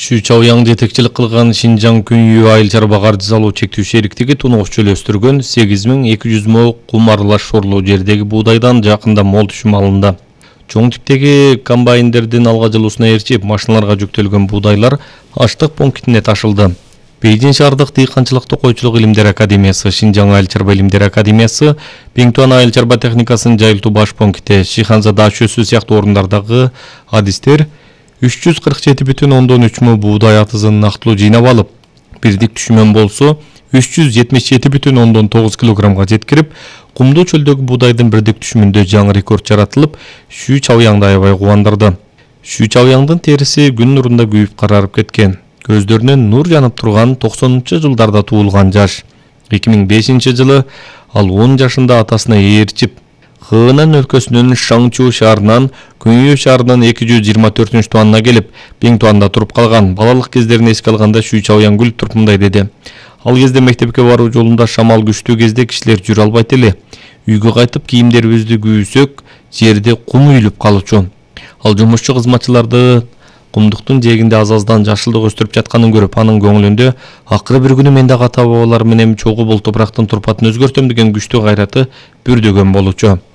Шу Чаояң жетекчилик кылган Шинжаң Күнйү айыл чарба каржы салуу чектүү шериктиги тунук чөлөстүргөн 8200 мо кум аралаш шорлуу жердеги буудайдан жакында мол түшүм алынды. Чоң типтеги комбайндердин алга жылуусуна ээрчип, машиналарга жүктөлгөн буудайлар аштык пунктине ташылды. Бейжин шаардык дыйканчылык койчулук илимдер академиясы, Шинжаң айыл чарба илимдер академиясы, Пиңтуан айыл чарба техникасын жайылтуу баш пункти, Шиханза дачөсү сыяктуу орундардагы адистер 347,3 мо буудай атызын нактылуу жыйнап алып, бирдик түшүмөн болсо 377,9 килограммга жеткирип, кумдуу чөлдөгү буудайдын бирдик түшүмүндө жаңы рекорд жаратылып, Шу Чаояңды аябай кубандырды. Шу Чаояңдын териси күн нурунда күйүп карарып кеткен. Көздөрүнөн нур жанып турган 90-жылдарда туулган жаш. 2005-жылы ал 10 жашында атасына ээрчип, Хынан өлкөсүнүн Шаңчу шаарынан Күнйү шаарынын 224-туанына келип, Пиңтуанда туруп калган. Балалык кездерин эске алганда Шу Чаояң күлүп туруп мындай деди: "Ал кезде мектепке баруу жолунда шамал күчтүү кезде кишилер жүрө албайт эле. Үйгө кайтып кийимдерибизди кийүүсөк, жерде кум үйүлүп калчу. Ал жумушчу кызматчыларды кумдуктун жээгинде аз-аздан жашылдык өстүрүп жатканын көрүп, анын көңүлүндө акыры бир күнү мен дагы ата бабаларым менен чогуу бул топурактын турпатын өзгөртөм деген күчтүү кайраты бүрдөгөн болчу.